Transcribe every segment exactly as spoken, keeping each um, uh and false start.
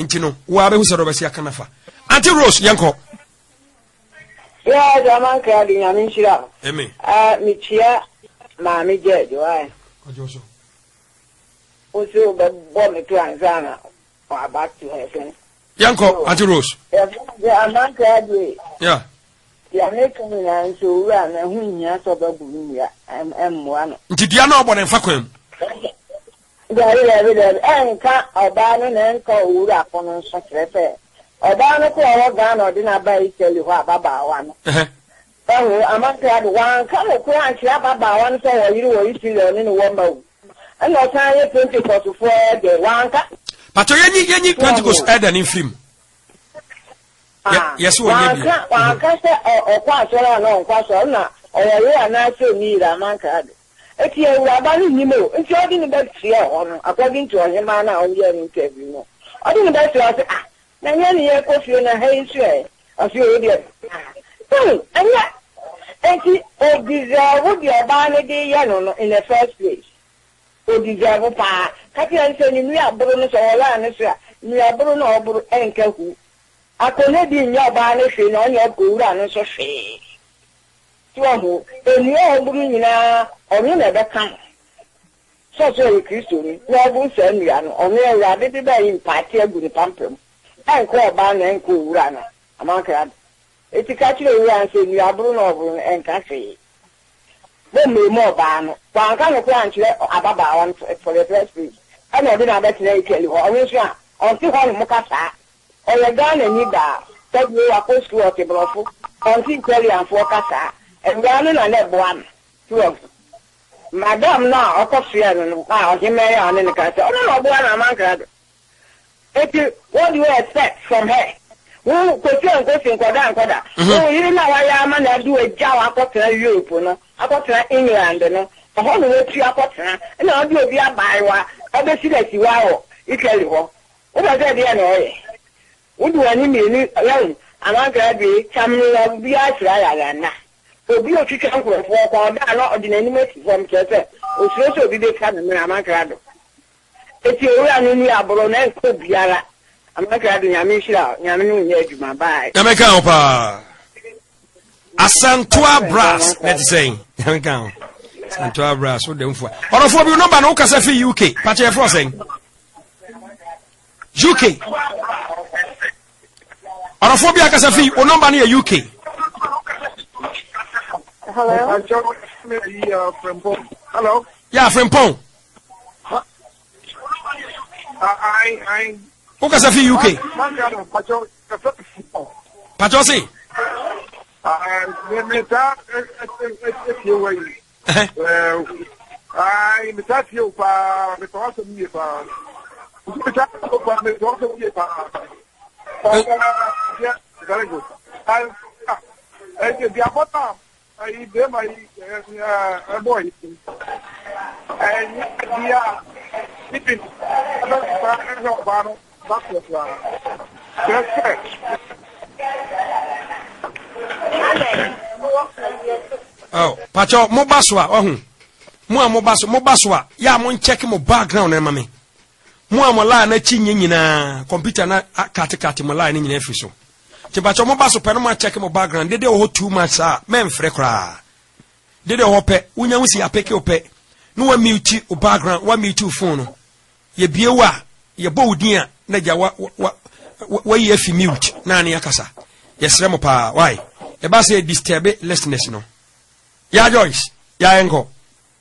ntino wa be hu se do be sia kanafa Auntie Rose yanko Yeah, zaman ka di nyamin shira eme ah mi chia ma mi je jo ai ojoso oso be bo me to anzana wa back to heaven yanko Auntie Rose yeah zaman ka di yeah ya me kan na nso ura na hu nya so ba buru ya em em mo ano ntidia na obo ne fa kwam Dari dari dari enka oba no na enka owura akono nso krefe oba no ko owo ga na odi na ba iteli ho ababa wa no eh eh amaka ade wan ka no ko anchi ababa wa no so wo yiri wo iteli oni no wo mawu ana o tan ye twenty forty-four de wan ka pato yenyi yenyi Pentecost elder in film yes wo nye bi wan ka se o kwa asora na o kwa so na o yiri ana se ni ra amaka ade eti e wa ba ni nimo enti odi ni be tie ho no according to him na on ye interview no odi ni be tie o say ah na nye ni ye ko fie na hey su e o fie o de hmm anya enti o deserve the ba ni de ye no no in the first place o deserve pa ka ti an se ni nu aburu no so wala ni so ni aburu no oburu enka hu akole di nya ba ni hwe na onye ko wura no so hwe Tuaho, eni o buru nyina onu na be kan. So so e Kristo ni, na bu se nua no, onu e ya de be yin party agu ni pampem. En ko ba na en ko wura na. Amanka. Eti ka chire wura se nua buru na oburu en ka hwe. Bo me mo ba no. Kwa nka no kwa nchire ababa wan for the first place. Ana de na be tire ikeli ho. Onu so a, on ti ho no mukasa. O ye ga na ni da. Tabu wa ko school o te brofo. On ti ikeli an fo kasa. And Gano and that one, two of Madame now, of course, now, he may on in the castle. Oh, no, one among her. What do you expect from her? Who could you go to Kodan Koda? Oh, you know, I am and do a job. I got to Europe, no, I got to England, no, a whole way to your partner, and I'll do a beer by one. I bet you that you are. You tell you what. What was that the other? Would do any meaning alone? I'm not glad we come to be a try. Obi o twitwa nkorofo kwa da na odi na anima si form kese o sure so obi be ka na mira amakrado eti owura no ni aboro na enko biara amakrado nyame hira nyame no nya adwuma bye nyame ka opa Asantoa Brass let's say nyame ka Asantoa Brass o dem fo orofo bi number no kasa fi U K pa che fro sen U K orofo bi akasa fi o number no U K. Hello? Uh, from Pong. Hello? Yeah, from Pong. Uh, I, I... Who can say U K? Pacho si? Uh, Meta, if you were... I, Meta, you, uh, Meta, also me, uh, Meta, Meta, also me, uh, yeah, very good. I, uh, the bottom. I dem I uh boy and yeah sleeping no bano that's it oh pacho mo baswa ohun mo a mo baso mo baswa ya mo check mo background na mame mo a mo la na chi nyina computer na katikati mo la na nyina fi so Tibacho mo baso pe no ma check mo background dede o too much ah men frɛ kra dede o pɛ unya wusi apeke o pɛ no wa mute o background wa mute o phone no ye biewa ye bo udin a na ja wa wa ye fi mute na na yakasa ye srɛ mo pa why e ba say disturb listeners no ya Joyce ya enko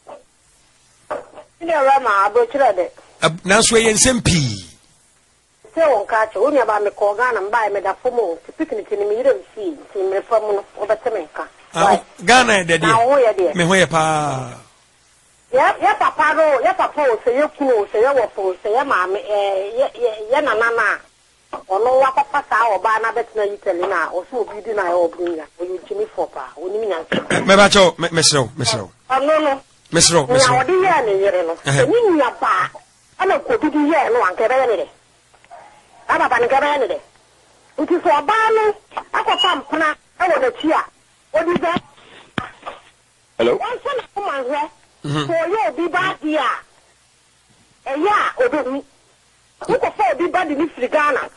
Ni rama abochira de na so ye nsɛmpi se won ka che onya ba me ko Ghana mba me da fomo picnic ni me yire fi ti me famu no obetemenka Ghana de de me hoye pa ya ya papa ro ya papa o se ye kunu se ye wofo se ye ma me eh ye na na na ono wa papa sa oba na betina Italy na o so obi di na e obrinya o yu chimi for pa oni mi nyanse me ba cho me sro me sro ano no me sro me sro na odi ye ne yire no ni nya ba ana ko bi di ye no anke be ye ne Aba ban gaba ne de. Nti so ba no akọta mpana e wo da chi a. Odi da. Hello. Onso na ko man hwe. So ye obi ba dia. E ya obi hu. Ko ko fa obi ba di ni Ghana.